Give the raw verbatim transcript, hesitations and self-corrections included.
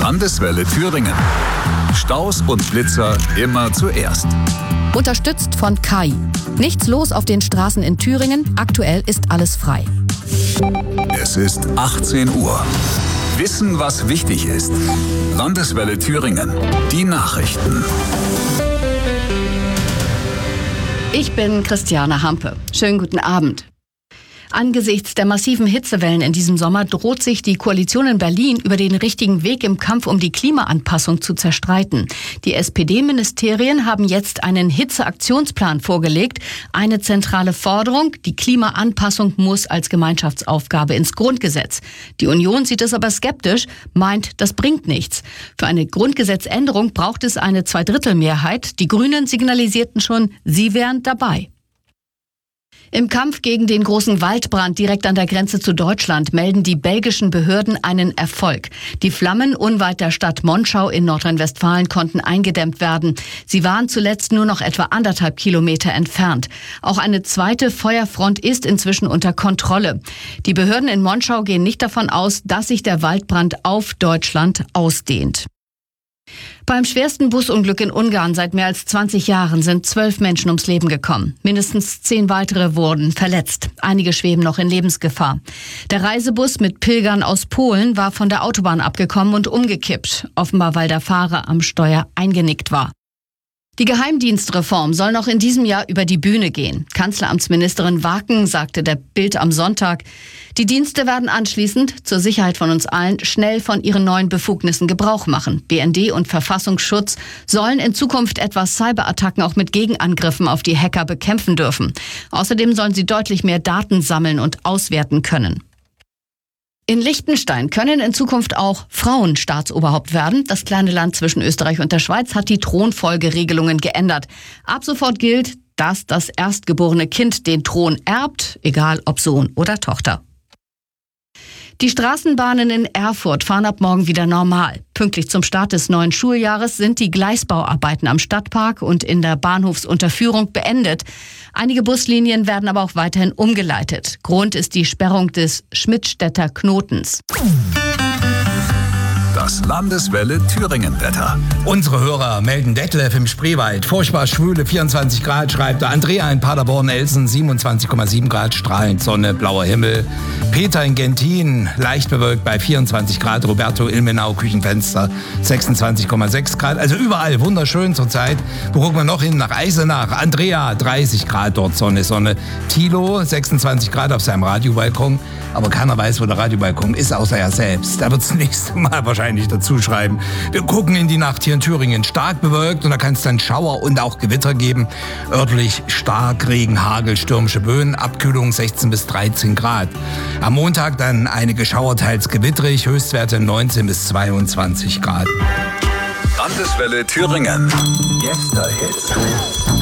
Landeswelle Thüringen. Staus und Blitzer immer zuerst. Unterstützt von K I. Nichts los auf den Straßen in Thüringen. Aktuell ist alles frei. Es ist achtzehn Uhr. Wissen, was wichtig ist. Landeswelle Thüringen. Die Nachrichten. Ich bin Christiane Hampe. Schönen guten Abend. Angesichts der massiven Hitzewellen in diesem Sommer droht sich die Koalition in Berlin über den richtigen Weg im Kampf um die Klimaanpassung zu zerstreiten. Die S P D-Ministerien haben jetzt einen Hitzeaktionsplan vorgelegt. Eine zentrale Forderung: die Klimaanpassung muss als Gemeinschaftsaufgabe ins Grundgesetz. Die Union sieht es aber skeptisch, meint, das bringt nichts. Für eine Grundgesetzänderung braucht es eine Zweidrittelmehrheit. Die Grünen signalisierten schon, sie wären dabei. Im Kampf gegen den großen Waldbrand direkt an der Grenze zu Deutschland melden die belgischen Behörden einen Erfolg. Die Flammen unweit der Stadt Monschau in Nordrhein-Westfalen konnten eingedämmt werden. Sie waren zuletzt nur noch etwa anderthalb Kilometer entfernt. Auch eine zweite Feuerfront ist inzwischen unter Kontrolle. Die Behörden in Monschau gehen nicht davon aus, dass sich der Waldbrand auf Deutschland ausdehnt. Beim schwersten Busunglück in Ungarn seit mehr als zwanzig Jahren sind zwölf Menschen ums Leben gekommen. Mindestens zehn weitere wurden verletzt. Einige schweben noch in Lebensgefahr. Der Reisebus mit Pilgern aus Polen war von der Autobahn abgekommen und umgekippt. Offenbar, weil der Fahrer am Steuer eingenickt war. Die Geheimdienstreform soll noch in diesem Jahr über die Bühne gehen. Kanzleramtsministerin Waken sagte der Bild am Sonntag, die Dienste werden anschließend, zur Sicherheit von uns allen, schnell von ihren neuen Befugnissen Gebrauch machen. B N D und Verfassungsschutz sollen in Zukunft etwa Cyberattacken auch mit Gegenangriffen auf die Hacker bekämpfen dürfen. Außerdem sollen sie deutlich mehr Daten sammeln und auswerten können. In Liechtenstein können in Zukunft auch Frauen Staatsoberhaupt werden. Das kleine Land zwischen Österreich und der Schweiz hat die Thronfolgeregelungen geändert. Ab sofort gilt, dass das erstgeborene Kind den Thron erbt, egal ob Sohn oder Tochter. Die Straßenbahnen in Erfurt fahren ab morgen wieder normal. Pünktlich zum Start des neuen Schuljahres sind die Gleisbauarbeiten am Stadtpark und in der Bahnhofsunterführung beendet. Einige Buslinien werden aber auch weiterhin umgeleitet. Grund ist die Sperrung des Schmidtstädter Knotens. Das Landeswelle Thüringen-Wetter. Unsere Hörer melden Detlef im Spreewald. Furchtbar schwüle vierundzwanzig Grad, schreibt der Andrea in Paderborn-Elsen, siebenundzwanzig Komma sieben Grad, strahlend Sonne, blauer Himmel. Peter in Gentin, leicht bewölkt bei vierundzwanzig Grad. Roberto Ilmenau, Küchenfenster, sechsundzwanzig Komma sechs Grad. Also überall wunderschön zurzeit. Wo gucken wir noch hin? Nach Eisenach. Andrea, dreißig Grad, dort Sonne, Sonne. Thilo, sechsundzwanzig Grad auf seinem Radiobalkon. Aber keiner weiß, wo der Radiobalkon ist, außer er selbst. Er wird das nächste Mal wahrscheinlich dazu schreiben. Wir gucken in die Nacht hier in Thüringen. Stark bewölkt und da kann es dann Schauer und auch Gewitter geben. Örtlich Starkregen, Hagel, stürmische Böen. Abkühlung sechzehn bis dreizehn Grad. Am Montag dann einige Schauer, teils gewitterig. Höchstwerte neunzehn bis zweiundzwanzig Grad. Landeswelle Thüringen. Jetzt Hits.